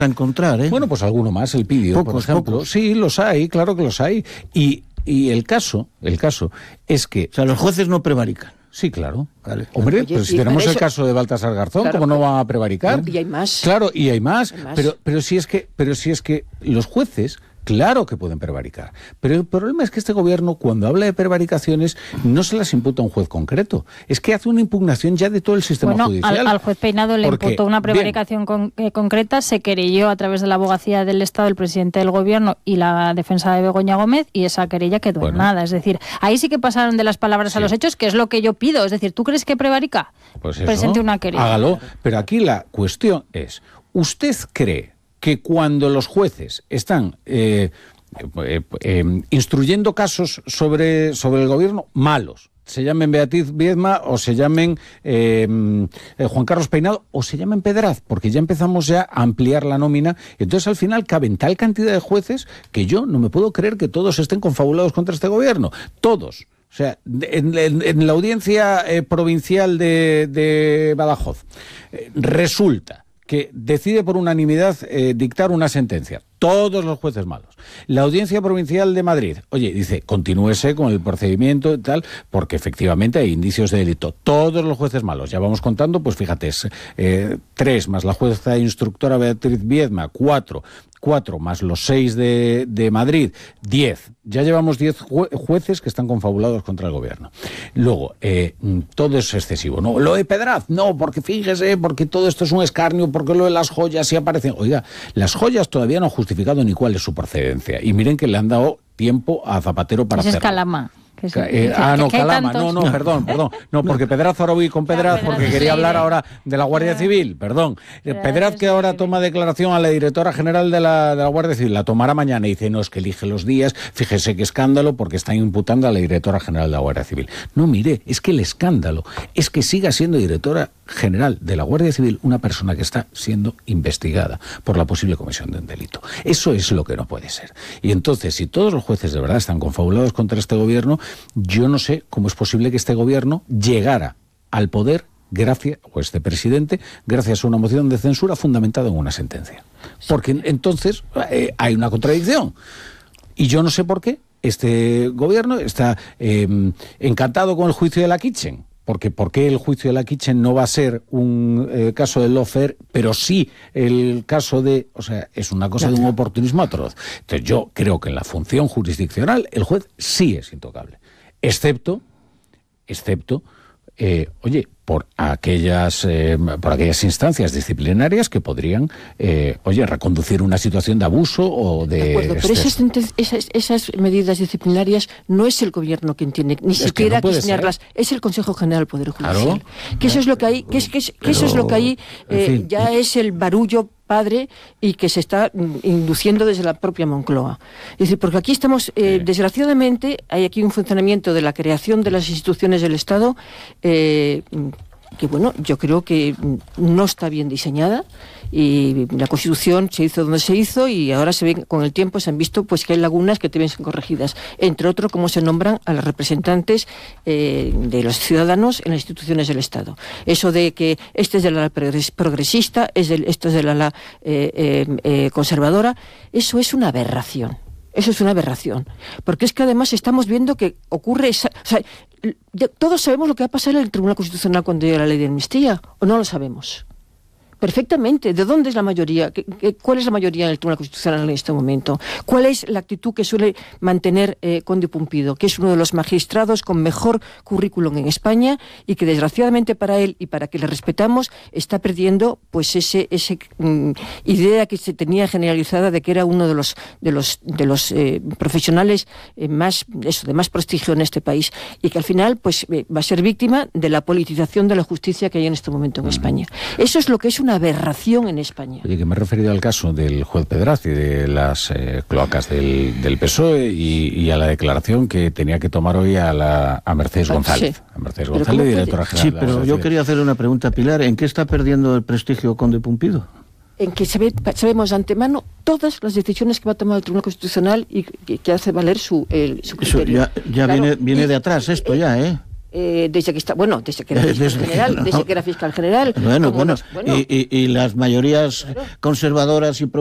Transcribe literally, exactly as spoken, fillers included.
a encontrar, ¿eh? Bueno, pues alguno más, el Pidio, pocos, por ejemplo. Pocos. Sí, los hay, claro que los hay. Y, y el caso, el caso es que... O sea, los jueces no prevarican. Sí, claro. Vale. Hombre, Oye, pues si tenemos eso, el caso de Baltasar Garzón, claro, ¿cómo no van a prevaricar? Y hay más. Claro, y hay más. Hay más. Pero, pero si es que, pero si es que los jueces... Claro que pueden prevaricar, pero el problema es que este gobierno, cuando habla de prevaricaciones, no se las imputa a un juez concreto, es que hace una impugnación ya de todo el sistema bueno, judicial. Al, al juez Peinado le porque, imputó una prevaricación con, eh, concreta, se querelló a través de la abogacía del Estado, el presidente del gobierno y la defensa de Begoña Gómez, y esa querella quedó bueno. en nada. Es decir, ahí sí que pasaron de las palabras sí. a los hechos, que es lo que yo pido. Es decir, ¿tú crees que prevarica? Pues eso, presente una querella. Hágalo, pero aquí la cuestión es, ¿usted cree que cuando los jueces están... Eh, Eh, eh, instruyendo casos sobre, sobre el gobierno malos, se llamen Beatriz Viedma o se llamen eh, eh, Juan Carlos Peinado o se llamen Pedraz, porque ya empezamos ya a ampliar la nómina, y entonces al final caben tal cantidad de jueces que yo no me puedo creer que todos estén confabulados contra este gobierno, todos. O sea, en, en, en la audiencia eh, provincial de, de Badajoz eh, resulta que decide por unanimidad eh, dictar una sentencia. Todos los jueces malos. La Audiencia Provincial de Madrid, oye, dice, continúese con el procedimiento y tal, porque efectivamente hay indicios de delito. Todos los jueces malos. Ya vamos contando, pues fíjate, es, eh, tres más la jueza instructora Beatriz Viedma, cuatro, cuatro más los seis de, de Madrid, diez. Ya llevamos diez jue- jueces que están confabulados contra el gobierno. Luego, eh, todo es excesivo. No, lo de Pedraz, no, porque fíjese, porque todo esto es un escarnio, porque lo de las joyas sí aparecen. Oiga, las joyas todavía no justifican ni cuál es su procedencia. Y miren que le han dado tiempo a Zapatero para hacerlo. Es Calama. Que es, eh, ah, no, Calama, no, no, perdón, perdón. No, porque Pedraz, ahora voy con Pedraz, claro, porque Pedraz quería sí, hablar eh. ahora de la Guardia Civil, perdón. Pedraz, Pedraz que ahora sí, toma declaración a la directora general de la, de la Guardia Civil, la tomará mañana y dice, no, es que elige los días, fíjese qué escándalo, porque están imputando a la directora general de la Guardia Civil. No, mire, es que el escándalo es que siga siendo directora general de la Guardia Civil una persona que está siendo investigada por la posible comisión de un delito. Eso es lo que no puede ser. Y entonces, si todos los jueces de verdad están confabulados contra este gobierno, yo no sé cómo es posible que este gobierno llegara al poder gracias, o este presidente, gracias a una moción de censura fundamentada en una sentencia. Porque entonces eh, hay una contradicción. Y yo no sé por qué este gobierno está eh, encantado con el juicio de la Kitchen. Porque ¿por qué el juicio de la Kitchen no va a ser un eh, caso de lawfare, pero sí el caso de... O sea, es una cosa de un oportunismo atroz. Entonces yo creo que en la función jurisdiccional el juez sí es intocable. Excepto, excepto, eh, oye, por aquellas, eh, por aquellas instancias disciplinarias que podrían, eh, oye, reconducir una situación de abuso o de... De acuerdo, pero esas, esas, esas medidas disciplinarias no es el gobierno quien tiene ni es siquiera que, no que diseñarlas, es el Consejo General del Poder Judicial. Claro. Que eso es lo que hay, que es que, es, que pero, eso es lo que hay, eh, en fin, ya es el barullo padre y que se está induciendo desde la propia Moncloa. Es decir, porque aquí estamos, eh, sí. desgraciadamente, hay aquí un funcionamiento de la creación de las instituciones del Estado eh, que, bueno, yo creo que no está bien diseñada, y la Constitución se hizo donde se hizo y ahora se ven, con el tiempo se han visto pues que hay lagunas que deben ser corregidas, entre otros cómo se nombran a los representantes eh, de los ciudadanos en las instituciones del Estado. Eso de que este es de la progresista, es del, esto es de la, la eh, eh, eh, conservadora, eso es una aberración. Eso es una aberración, porque es que además estamos viendo que ocurre esa, o sea, todos sabemos lo que va a pasar en el Tribunal Constitucional cuando llegue la ley de amnistía, ¿o no lo sabemos? Perfectamente. ¿De dónde es la mayoría? ¿Cuál es la mayoría en el Tribunal Constitucional en este momento? ¿Cuál es la actitud que suele mantener eh, Conde Pumpido, que es uno de los magistrados con mejor currículum en España y que desgraciadamente para él y para que le respetamos está perdiendo pues ese ese mm, idea que se tenía generalizada de que era uno de los de los de los eh, profesionales eh, más eso de más prestigio en este país y que al final pues eh, va a ser víctima de la politización de la justicia que hay en este momento en España. Eso es lo que es una aberración en España. Oye, que me he referido al caso del juez Pedraz y de las eh, cloacas del, del P S O E y, y a la declaración que tenía que tomar hoy a, la, a Mercedes González. Sí. A Mercedes González, directora general. Sí, pero yo quería hacerle una pregunta a Pilar. ¿En qué está perdiendo el prestigio Conde Pumpido? En que sabe, sabemos de antemano todas las decisiones que va a tomar el Tribunal Constitucional y que, que hace valer su, el, su criterio. Eso ya, ya claro, viene, viene de atrás esto ya, ¿eh? eh, desde que está, bueno, desde que era fiscal desde general, que, no. desde que era fiscal general. Bueno, bueno, los, bueno. Y, y, y las mayorías claro. conservadoras y